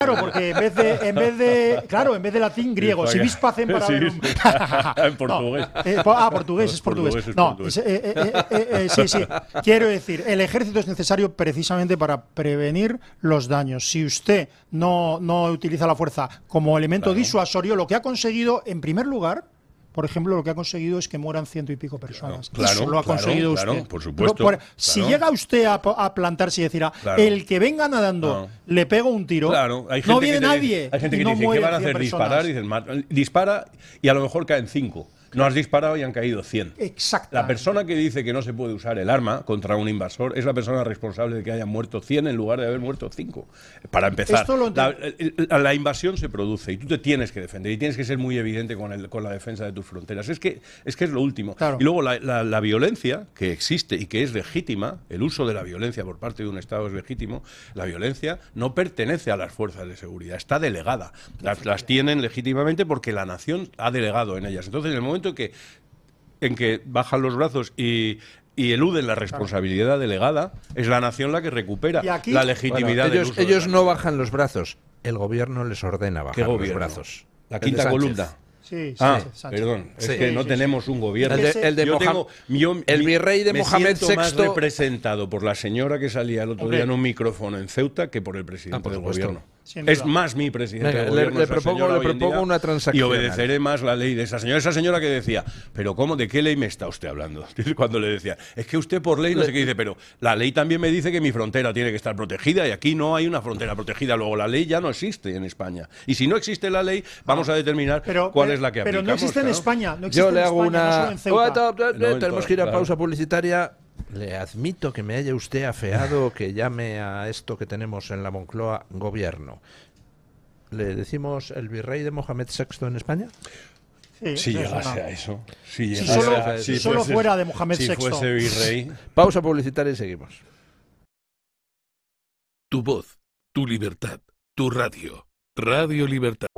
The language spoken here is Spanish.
Claro, porque en vez de latín, griego. Si vis pacem para Sí, verum. en portugués. Portugués, es portugués. Es No, portugués. sí. Quiero decir, el ejército es necesario precisamente para prevenir los daños. Si usted no utiliza la fuerza como elemento disuasorio, lo que ha conseguido, en primer lugar, por ejemplo, lo que ha conseguido es que mueran 100 y pico personas. Claro, Eso lo ha conseguido claro, usted. por supuesto. Si llega usted a plantarse y decir, el que venga nadando le pego un tiro, Claro, hay gente no viene que nadie. Hay gente y que no dice, ¿qué mueren van a 100 hacer? personas. Disparar. Dispara y a lo mejor caen 5. No has disparado y han caído 100. Exacto. La persona que dice que no se puede usar el arma contra un invasor es la persona responsable de que hayan muerto 100 en lugar de haber muerto 5. Para empezar, la invasión se produce y tú te tienes que defender y tienes que ser muy evidente con la defensa de tus fronteras. Es que es lo último. Claro. Y luego la violencia que existe y que es legítima, el uso de la violencia por parte de un Estado es legítimo, la violencia no pertenece a las fuerzas de seguridad, está delegada. Las tienen legítimamente porque la nación ha delegado en ellas. Entonces, en el momento en que bajan los brazos y eluden la responsabilidad delegada, es la nación la que recupera la legitimidad del uso ellos no bajan los brazos, el gobierno les ordena bajar los brazos. La quinta columna. Sí, perdón, es que no tenemos un gobierno. El virrey de Mohamed VI. Más representado por la señora que salía el otro día en un micrófono en Ceuta que por el presidente del gobierno. Es más mi presidente del gobierno. Le propongo una transacción. Y obedeceré más la ley de esa señora. Esa señora que decía, pero ¿cómo? ¿De qué ley me está usted hablando? Cuando le decía, es que usted por ley no sé qué dice, pero la ley también me dice que mi frontera tiene que estar protegida y aquí no hay una frontera protegida. Luego la ley ya no existe en España. Y si no existe la ley, vamos a determinar cuál es la que aplicamos. Pero no existe en España. No existe Yo le hago no solo en Ceuta. Tenemos que ir a pausa publicitaria. Le admito que me haya usted afeado que llame a esto que tenemos en la Moncloa gobierno. ¿Le decimos el virrey de Mohamed VI en España? Si llegase a eso. Si solo fuera de Mohamed VI. Si fuese virrey. Pausa publicitaria y seguimos. Tu voz, tu libertad, tu radio. Radio Libertad.